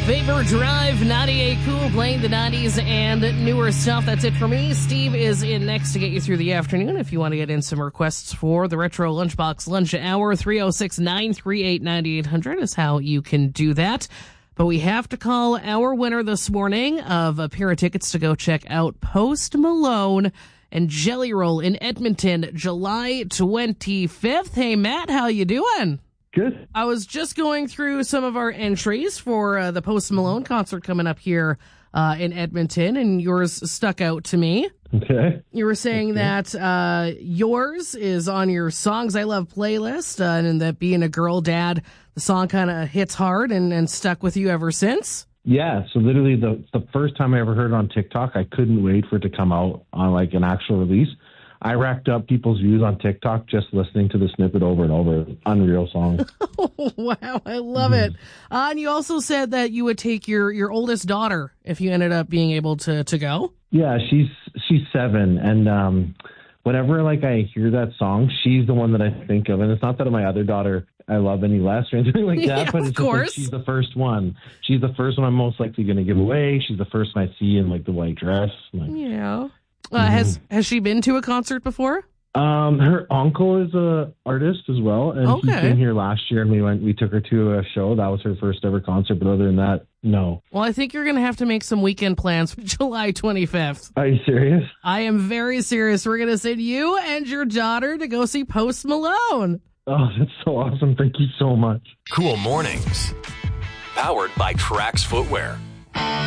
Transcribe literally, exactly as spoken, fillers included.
Vapor Drive, ninety-eight Cool, playing the nineties and newer stuff. That's it for me. Steve is in next to get you through the afternoon. If you want to get in some requests for the Retro Lunchbox Lunch Hour, three oh six, nine three eight, nine eight hundred is how you can do that. But we have to call our winner this morning of a pair of tickets to go check out Post Malone and Jelly Roll in Edmonton, July twenty-fifth. Hey, Matt, how you doing? Good. I was just going through some of our entries for uh, the Post Malone concert coming up here uh, in Edmonton, and yours stuck out to me. Okay. You were saying okay. that uh, yours is on your Songs I Love playlist, uh, and that being a girl dad, the song kind of hits hard and, and stuck with you ever since. Yeah, so literally the the first time I ever heard it on TikTok, I couldn't wait for it to come out on like an actual release. I racked up people's views on TikTok just listening to the snippet over and over. Unreal song. Oh, wow, I love mm. it. Uh, and you also said that you would take your, your oldest daughter if you ended up being able to, to go. Yeah, she's she's seven, and um, whenever like I hear that song, she's the one that I think of. And it's not that my other daughter I love any less or anything like that, yeah, but it's just like she's the first one. She's the first one I'm most likely going to give away. She's the first one I see in like the white dress. Like, yeah. Uh, mm-hmm. Has has she been to a concert before? Um, her uncle is a artist as well, and okay. he came here last year, and we went. We took her to a show. That was her first ever concert. But other than that, no. Well, I think you're going to have to make some weekend plans for July twenty-fifth. Are you serious? I am very serious. We're going to send you and your daughter to go see Post Malone. Oh, that's so awesome! Thank you so much. Cool Mornings, powered by Trax Footwear.